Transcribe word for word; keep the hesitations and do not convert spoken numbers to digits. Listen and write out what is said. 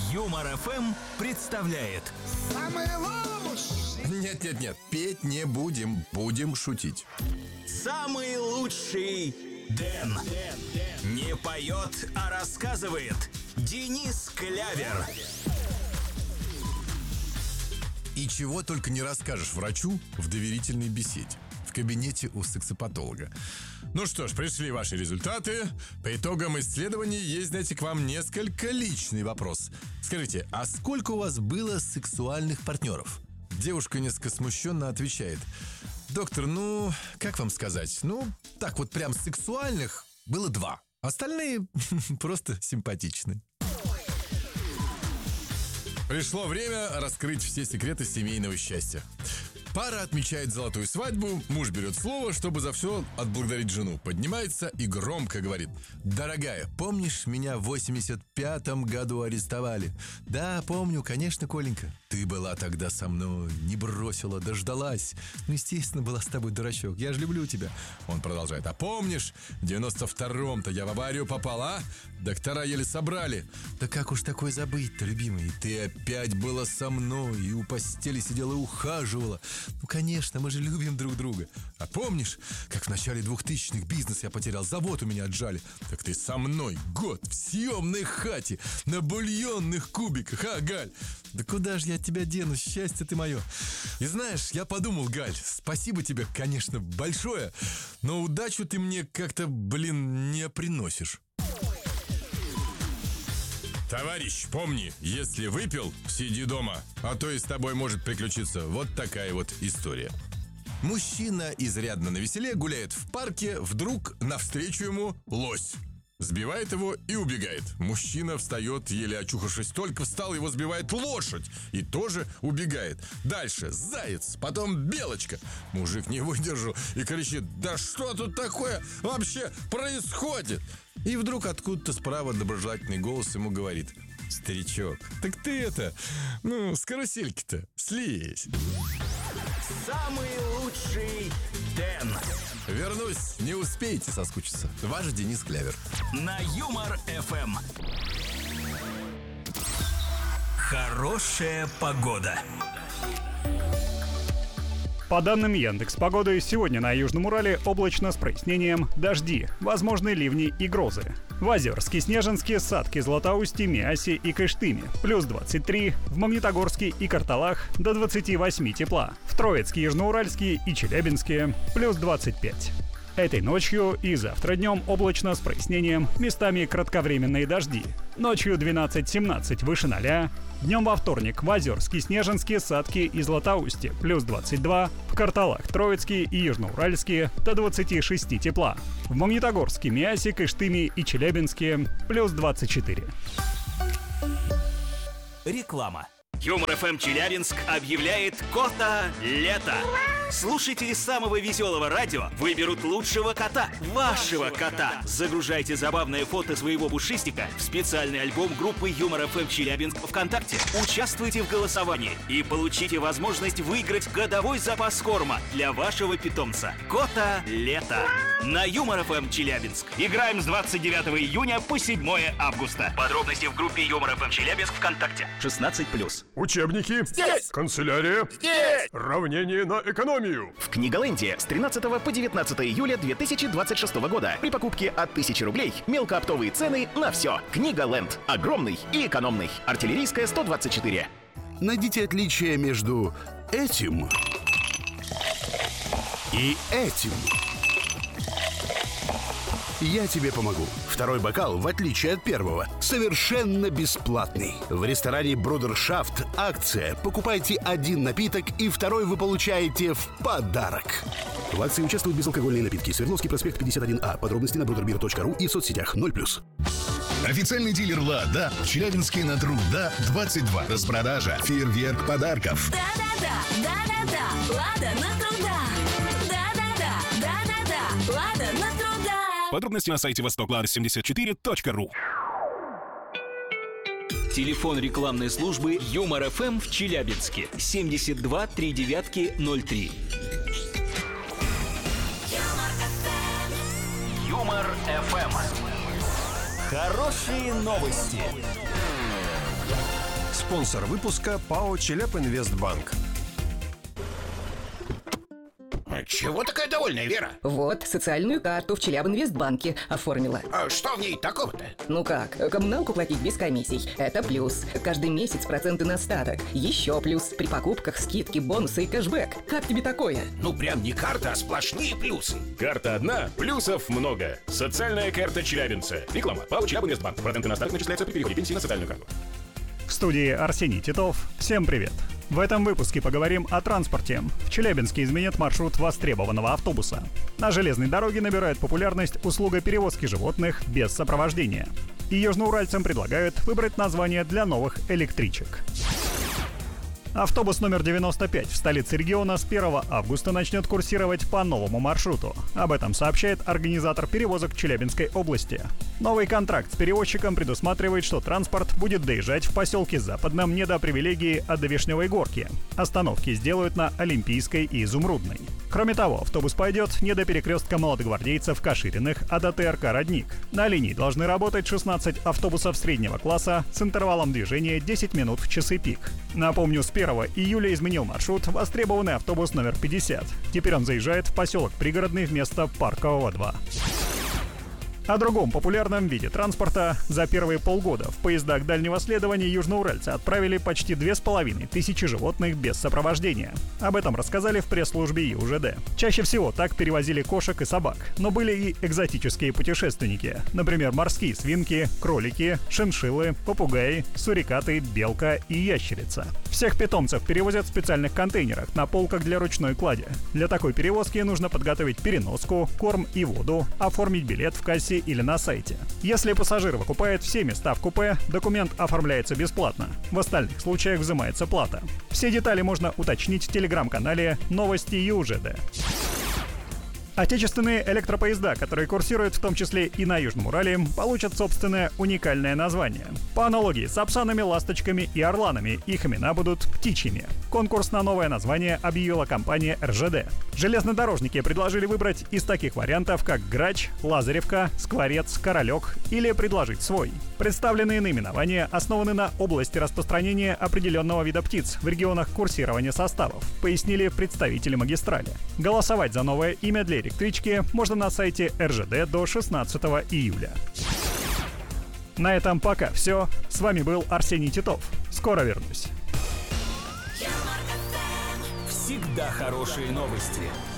Юмор эф эм представляет. Самый лучший. Нет-нет-нет, петь не будем, будем шутить. Самый лучший Дэн. Не поет, а рассказывает Денис Клявер. И чего только не расскажешь врачу в доверительной беседе в кабинете у сексопатолога. Ну что ж, пришли ваши результаты. По итогам исследований есть, знаете, к вам несколько личный вопрос. Скажите, а сколько у вас было сексуальных партнеров? Девушка несколько смущенно отвечает: доктор, ну, как вам сказать? Ну, так вот прям сексуальных было два. Остальные просто симпатичны. Пришло время раскрыть все секреты семейного счастья. Пара отмечает золотую свадьбу, муж берет слово, чтобы за все отблагодарить жену. Поднимается и громко говорит: дорогая, помнишь, меня в восемьдесят пятом году арестовали? Да, помню, конечно, Коленька. Ты была тогда со мной, не бросила, дождалась. Ну, естественно, была с тобой, дурачок, я же люблю тебя. Он продолжает: а помнишь, в девяносто втором-то я в аварию попал, а? Доктора еле собрали. Да как уж такое забыть-то, любимый? Ты опять была со мной и у постели сидела и ухаживала. Ну, конечно, мы же любим друг друга. А помнишь, как в начале двухтысячных бизнес я потерял, завод у меня отжали? Так ты со мной год в съемной хате на бульонных кубиках, а, Галь? Да куда же я от тебя дену, счастье ты мое. И знаешь, я подумал, Галь, спасибо тебе, конечно, большое, но удачу ты мне как-то, блин, не приносишь. Товарищ, помни, если выпил, сиди дома, а то и с тобой может приключиться вот такая вот история. Мужчина изрядно навеселе гуляет в парке, вдруг навстречу ему лось. Сбивает его и убегает. Мужчина встает, еле очухавшись, только встал, его сбивает лошадь и тоже убегает. Дальше заяц, потом белочка. Мужик не выдержал и кричит: да что тут такое вообще происходит? И вдруг откуда-то справа доброжелательный голос ему говорит: старичок, так ты это, ну, с карусельки-то слезь. Самый лучший Дэн. Вернусь, не успеете соскучиться. Ваш Денис Клявер. На Юмор эф эм. Хорошая погода. По данным Яндекс.Погоды, сегодня на Южном Урале облачно с прояснением, дожди, возможны ливни и грозы. В Озерске, Снежинске, Сатке, Златоусте, Миасе и Кыштыме плюс двадцать три, в Магнитогорске и Карталах до двадцати восьми тепла, в Троицке, Южноуральске и Челябинске плюс двадцать пять. Этой ночью и завтра днем облачно с прояснением, местами кратковременные дожди. Ночью двенадцать-семнадцать выше ноля. Днем во вторник в Озерске, Снежинске, Сатке и Златоусте плюс двадцать два, в Карталах, Троицке и Южноуральске до двадцати шести тепла. В Магнитогорске, Миасе, Кыштыме и Челябинске плюс двадцать четыре. Реклама. Юмор эф эм Челябинск объявляет кота лето. Слушатели самого веселого радио выберут лучшего кота, вашего кота. Загружайте забавное фото своего пушистика в специальный альбом группы Юмор эф эм Челябинск ВКонтакте. Участвуйте в голосовании и получите возможность выиграть годовой запас корма для вашего питомца. Кота лето. На Юмор эф эм Челябинск. Играем с двадцать девятого июня по седьмое августа. Подробности в группе Юмор эф эм Челябинск ВКонтакте. шестнадцать плюс. Учебники здесь. Канцелярия здесь. Равнение на экономию. В Книголенде с тринадцатого по девятнадцатое июля две тысячи двадцать шестого года. При покупке от тысячи рублей мелкооптовые цены на все. Книголенд. Огромный и экономный. Артиллерийская сто двадцать четыре. Найдите отличие между этим и этим. Я тебе помогу. Второй бокал, в отличие от первого, совершенно бесплатный. В ресторане Брудершафт акция. Покупайте один напиток, и второй вы получаете в подарок. В акции участвуют безалкогольные напитки. Свердловский проспект пятьдесят один А. Подробности на брудербир точка ру и в соцсетях ноль плюс. Официальный дилер «Лада» в Челябинске на Труда двадцать два. Распродажа, фейерверк подарков. Да-да-да, да-да-да, «Лада» на Труда. Да-да-да, да-да-да, «Лада» на Труда. Подробности на сайте восток лада семьдесят четыре точка ру. Телефон рекламной службы Юмор эф эм в Челябинске семьдесят два три девятки ноль три. Юмор эф эм. Хорошие новости. Спонсор выпуска ПАО «Челябинвестбанк». Чего такая довольная, Вера? Вот, социальную карту в Челябинвестбанке оформила. А что в ней такого-то? Ну как, коммуналку платить без комиссий. Это плюс. Каждый месяц проценты на остаток. Еще плюс. При покупках скидки, бонусы и кэшбэк. Как тебе такое? Ну прям не карта, а сплошные плюсы. Карта одна, плюсов много. Социальная карта челябинца. Реклама. ПАО «Челябинвестбанк». Проценты на остаток начисляются при переходе пенсии на социальную карту. В студии Арсений Титов. Всем привет. В этом выпуске поговорим о транспорте. В Челябинске изменят маршрут востребованного автобуса. На железной дороге набирает популярность услуга перевозки животных без сопровождения. И южноуральцам предлагают выбрать название для новых электричек. Автобус номер девяносто пять в столице региона с первого августа начнет курсировать по новому маршруту. Об этом сообщает организатор перевозок Челябинской области. Новый контракт с перевозчиком предусматривает, что транспорт будет доезжать в поселке Западном не до привилегии, а до Вишневой горки. Остановки сделают на Олимпийской и Изумрудной. Кроме того, автобус пойдет не до перекрестка молодогвардейцев Кашириных, а до ТРК «Родник». На линии должны работать шестнадцать автобусов среднего класса с интервалом движения десять минут в часы пик. Напомню, с первого июля изменил маршрут востребованный автобус номер пятьдесят. Теперь он заезжает в поселок Пригородный вместо Паркового два. О другом популярном виде транспорта. За первые полгода в поездах дальнего следования южноуральцы отправили почти две с половиной тысячи животных без сопровождения. Об этом рассказали в пресс-службе ЮЖД. Чаще всего так перевозили кошек и собак, но были и экзотические путешественники. Например, морские свинки, кролики, шиншиллы, попугаи, сурикаты, белка и ящерица. Всех питомцев перевозят в специальных контейнерах на полках для ручной клади. Для такой перевозки нужно подготовить переноску, корм и воду, оформить билет в кассе или на сайте. Если пассажир выкупает все места в купе, документ оформляется бесплатно. В остальных случаях взимается плата. Все детали можно уточнить в телеграм-канале «Новости ЮЖД». Отечественные электропоезда, которые курсируют в том числе и на Южном Урале, получат собственное уникальное название. По аналогии с Апсанами, Ласточками и Орланами их имена будут птичьими. Конкурс на новое название объявила компания эр жэ дэ. Железнодорожники предложили выбрать из таких вариантов, как Грач, Лазаревка, Скворец, Королек, или предложить свой. Представленные наименования основаны на области распространения определенного вида птиц в регионах курсирования составов, пояснили представители магистрали. Голосовать за новое имя для электрички можно на сайте эр жэ дэ до шестнадцатого июля. На этом пока все. С вами был Арсений Титов. Скоро вернусь. Всегда хорошие новости.